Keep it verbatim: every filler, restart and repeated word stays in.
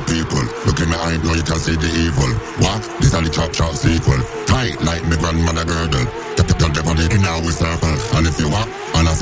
people. Look in my eye, now you can see the evil. What? This are the chop chop sequel. Tight like my grandmother girdle. Tell them on it in our circle. And if you walk on a